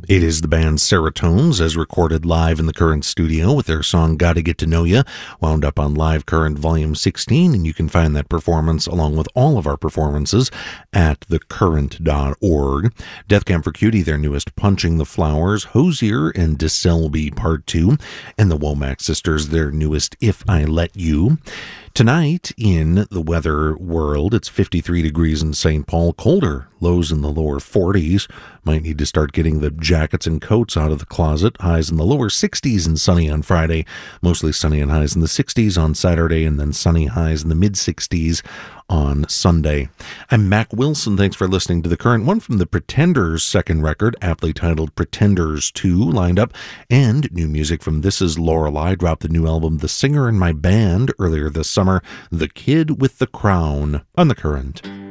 It is the band Seratones, as recorded live in the Current studio with their song Gotta Get to Know Ya, wound up on Live Current Volume 16, and you can find that performance along with all of our performances at thecurrent.org. Death Camp for Cutie, their newest Punching the Flowers, Hosier and DeSelby Part 2, and the Womack Sisters, their newest If I Let You. Tonight, in the weather world, it's 53 degrees in St. Paul, colder, lows in the lower 40s. Might need to start getting the jackets and coats out of the closet. Highs in the lower 60s and sunny on Friday. Mostly sunny and highs in the 60s on Saturday, and then sunny highs in the mid-60s on Sunday. I'm Mac Wilson. Thanks for listening to The Current. One from the Pretenders' second record, aptly titled Pretenders 2, lined up, and new music from This Is Lorelei, dropped the new album The Singer in My Band earlier this summer, The Kid with the Crown, on The Current.